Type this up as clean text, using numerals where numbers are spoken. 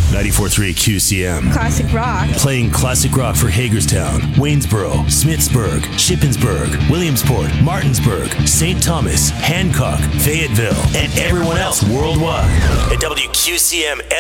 94.3 QCM. Classic rock. Playing classic rock for Hagerstown, Waynesboro, Smithsburg, Shippensburg, Williamsport, Martinsburg, St. Thomas, Hancock, Fayetteville, and everyone else worldwide at WQCM